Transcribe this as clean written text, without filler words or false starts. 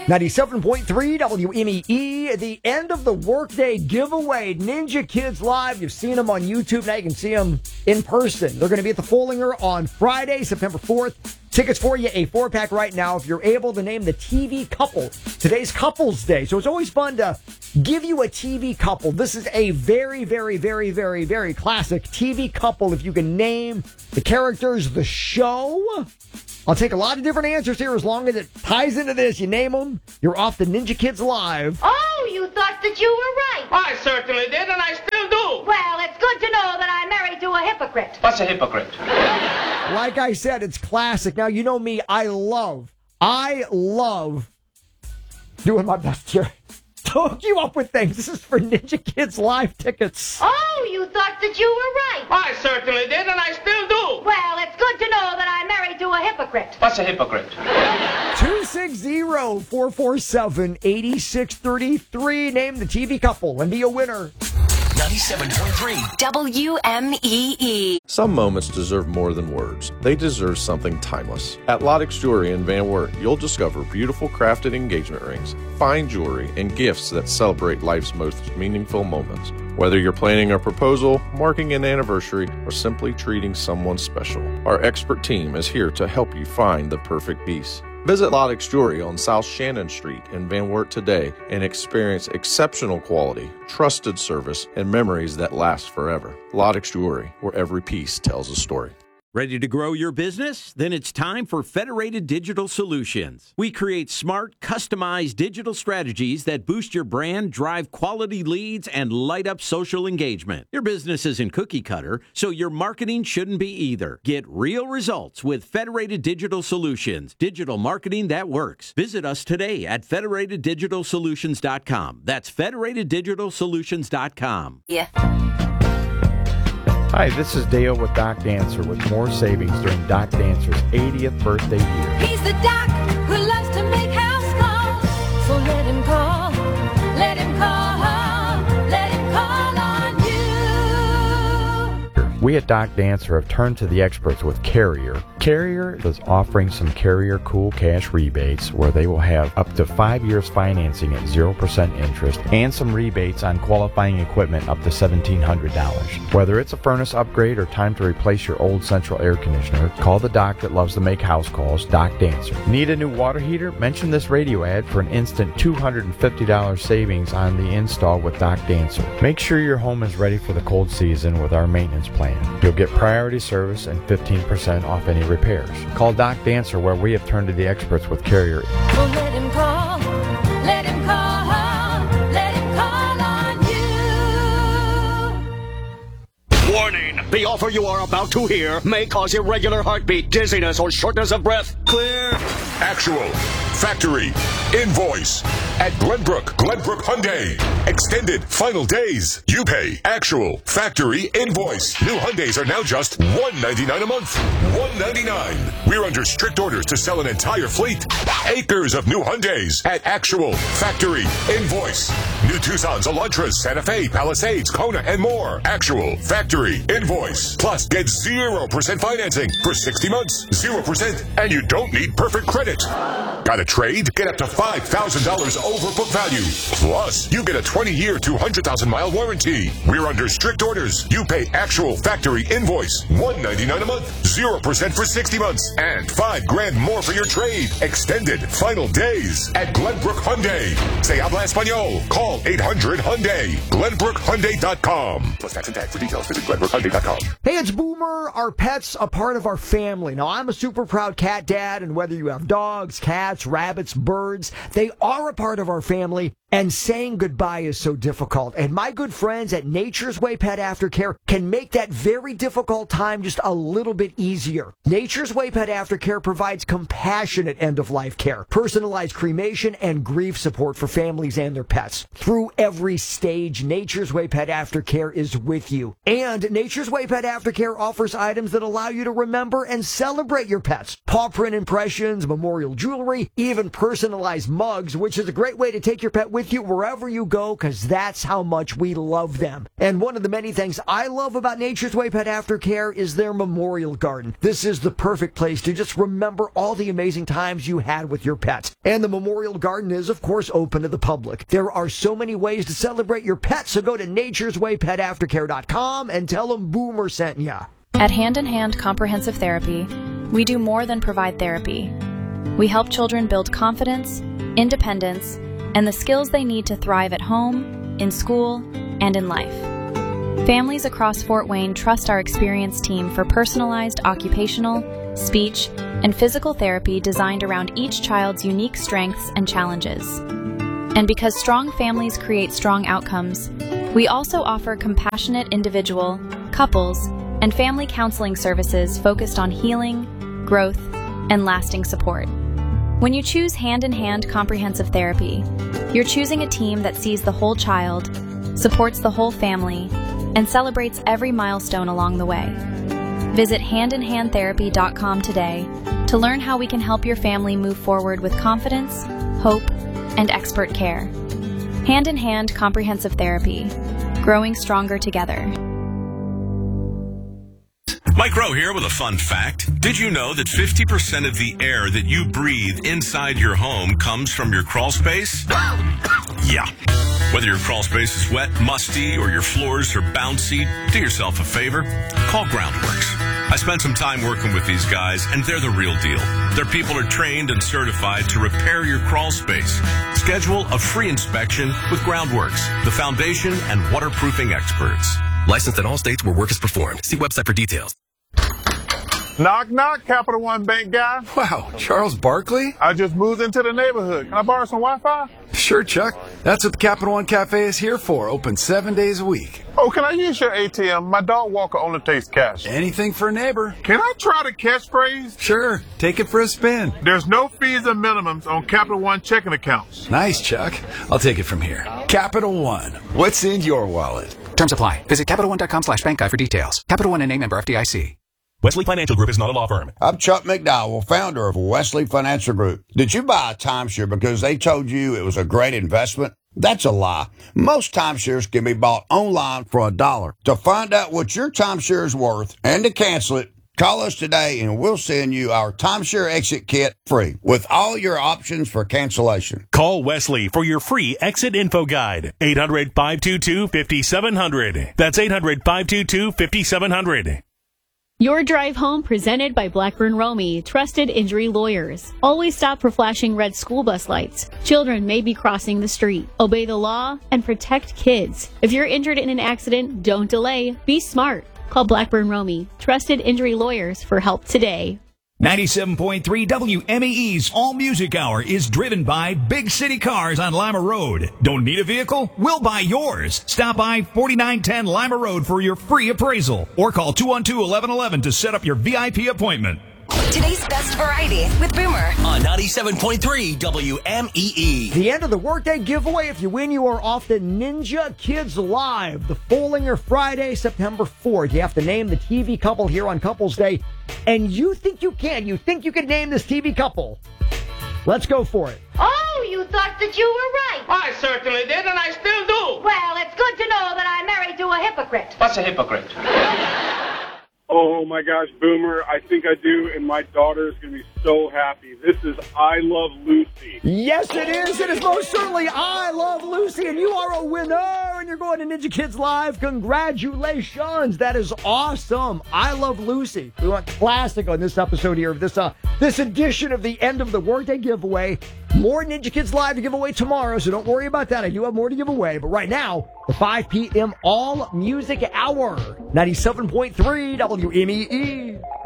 97.3 WMEE, the end of the workday giveaway. Ninja Kids Live. You've seen them on YouTube. Now you can see them in person. They're going to be at the Follinger on Friday, September 4th. Tickets for you, a 4-pack right now if you're able to name the TV couple. Today's Couples Day, so it's always fun to give you a TV couple. This is a very, very, very, very, very classic TV couple. If you can name the characters, the show. I'll take a lot of different answers here as long as it ties into this. You name them, you're off the Ninja Kids Live. Oh, you thought that you were right. I certainly did, and I still do. Well, it's good to know that I'm married to a hypocrite. What's a hypocrite? Like I said, it's classic. Now, you know me, I love doing my best here to hook you up with things. This is for Ninja Kids Live tickets. Oh, you thought that you were right. I certainly did, and I still do. Well, it's good to know that I'm married to a hypocrite. What's a hypocrite? 260-447-8633. Name the TV couple and be a winner. 97.3 WMEE. Some moments deserve more than words. They deserve something timeless. At Lottix Jewelry in Van Wert, you'll discover beautiful crafted engagement rings, fine jewelry, and gifts that celebrate life's most meaningful moments. Whether you're planning a proposal, marking an anniversary, or simply treating someone special, our expert team is here to help you find the perfect piece. Visit Lottix Jewelry on South Shannon Street in Van Wert today and experience exceptional quality, trusted service, and memories that last forever. Lottix Jewelry, where every piece tells a story. Ready to grow your business? Then it's time for Federated Digital Solutions. We create smart, customized digital strategies that boost your brand, drive quality leads, and light up social engagement. Your business isn't cookie cutter, so your marketing shouldn't be either. Get real results with Federated Digital Solutions, digital marketing that works. Visit us today at federateddigitalsolutions.com. That's federateddigitalsolutions.com. Yeah. Hi, this is Dale with Doc Dancer with more savings during Doc Dancer's 80th birthday year. He's the doc who loves to make house calls. So let him call, let him call, let him call on you. We at Doc Dancer have turned to the experts with Carrier. Carrier is offering some Carrier Cool Cash rebates where they will have up to 5 years financing at 0% interest and some rebates on qualifying equipment up to $1,700. Whether it's a furnace upgrade or time to replace your old central air conditioner, call the doc that loves to make house calls, Doc Dancer. Need a new water heater? Mention this radio ad for an instant $250 savings on the install with Doc Dancer. Make sure your home is ready for the cold season with our maintenance plan. You'll get priority service and 15% off any repairs. Call Doc Dancer where we have turned to the experts with Carrier. So let him call, let him call, let him call on you. Warning! The offer you are about to hear may cause irregular heartbeat, dizziness, or shortness of breath. Clear. Actual, factory, invoice. At Glenbrook Hyundai. Extended final days. You pay actual, factory, invoice. New Hyundais are now just $199 a month. $199. We're under strict orders to sell an entire fleet. Acres of new Hyundais at actual, factory, invoice. New Tucsons, Elantras, Santa Fe, Palisades, Kona, and more. Actual, factory, invoice. Plus, get 0% financing for 60 months. 0%. And you don't need perfect credit. Got a trade? Get up to $5,000 over book value. Plus, you get a 20-year, 200,000-mile warranty. We're under strict orders. You pay actual factory invoice. $199 a month. 0% for 60 months. And $5,000 more for your trade. Extended final days at Glenbrook Hyundai. Se habla español. Call 800-HYUNDAI. GlenbrookHyundai.com. Plus tax and tag. For details, visit GlenbrookHyundai.com. Hey, it's Boomer. Our pets, a part of our family. Now, I'm a super proud cat dad, and whether you have dogs, cats, rabbits, birds, they are a part of our family. And saying goodbye is so difficult. And my good friends at Nature's Way Pet Aftercare can make that very difficult time just a little bit easier. Nature's Way Pet Aftercare provides compassionate end-of-life care, personalized cremation, and grief support for families and their pets. Through every stage, Nature's Way Pet Aftercare is with you. And Nature's Way Pet Aftercare offers items that allow you to remember and celebrate your pets. Paw print impressions, memorial jewelry, even personalized mugs, which is a great way to take your pet with you wherever you go because that's how much we love them. And one of the many things I love about Nature's Way Pet Aftercare is their memorial garden. This is the perfect place to just remember all the amazing times you had with your pet. And the memorial garden is, of course, open to the public. There are so many ways to celebrate your pet, so go to natureswaypetaftercare.com and tell them Boomer sent ya. At Hand in Hand Comprehensive Therapy, we do more than provide therapy. We help children build confidence, independence, and the skills they need to thrive at home, in school, and in life. Families across Fort Wayne trust our experienced team for personalized occupational, speech, and physical therapy designed around each child's unique strengths and challenges. And because strong families create strong outcomes, we also offer compassionate individual, couples, and family counseling services focused on healing, growth, and lasting support. When you choose Hand in Hand Comprehensive Therapy, you're choosing a team that sees the whole child, supports the whole family, and celebrates every milestone along the way. Visit handinhandtherapy.com today to learn how we can help your family move forward with confidence, hope, and expert care. Hand in Hand Comprehensive Therapy, growing stronger together. Mike Rowe here with a fun fact. Did you know that 50% of the air that you breathe inside your home comes from your crawl space? Yeah. Whether your crawl space is wet, musty, or your floors are bouncy, do yourself a favor. Call Groundworks. I spent some time working with these guys, and they're the real deal. Their people are trained and certified to repair your crawl space. Schedule a free inspection with Groundworks, the foundation and waterproofing experts. Licensed in all states where work is performed. See website for details. Knock, knock, Capital One Bank guy. Wow, Charles Barkley? I just moved into the neighborhood. Can I borrow some Wi-Fi? Sure, Chuck. That's what the Capital One Cafe is here for. Open 7 days a week. Oh, can I use your ATM? My dog walker only takes cash. Anything for a neighbor. Can I try the catchphrase? Sure. Take it for a spin. There's no fees or minimums on Capital One checking accounts. Nice, Chuck. I'll take it from here. Capital One. What's in your wallet? Terms apply. Visit CapitalOne.com/bankguide for details. Capital One and name member FDIC. Wesley Financial Group is not a law firm. I'm Chuck McDowell, founder of Wesley Financial Group. Did you buy a timeshare because they told you it was a great investment? That's a lie. Most timeshares can be bought online for $1. To find out what your timeshare is worth and to cancel it, call us today and we'll send you our timeshare exit kit free with all your options for cancellation. Call Wesley for your free exit info guide. 800-522-5700. That's 800-522-5700. Your drive home presented by Blackburn Romy, trusted injury lawyers. Always stop for flashing red school bus lights. Children may be crossing the street. Obey the law and protect kids. If you're injured in an accident, don't delay. Be smart. Call Blackburn Romy, trusted injury lawyers, for help today. 97.3 WMEE's All Music Hour is driven by Big City Cars on Lima Road. Don't need a vehicle? We'll buy yours. Stop by 4910 Lima Road for your free appraisal or call 212-1111 to set up your VIP appointment. Today's best variety with Boomer on 97.3 WMEE. The end of the workday giveaway. If you win, you are off to Ninja Kids Live, the Follinger Friday, September 4th. You have to name the TV couple here on Couples Day, and you think you can. You think you can name this TV couple. Let's go for it. Oh, you thought that you were right. I certainly did, and I still do. Well, it's good to know that I'm married to a hypocrite. What's a hypocrite? Oh my gosh, Boomer, I think I do, and my daughter is going to be so happy. This is I Love Lucy. Yes, it is. It is most certainly I Love Lucy, and you are a winner, and you're going to Ninja Kids Live. Congratulations. That is awesome. I Love Lucy. We went classic on this episode here of this edition of the End of the Workday giveaway. More Ninja Kids Live to give away tomorrow, so don't worry about that. I do have more to give away, but right now, the 5 p.m. All Music Hour, 97.3 WMEE.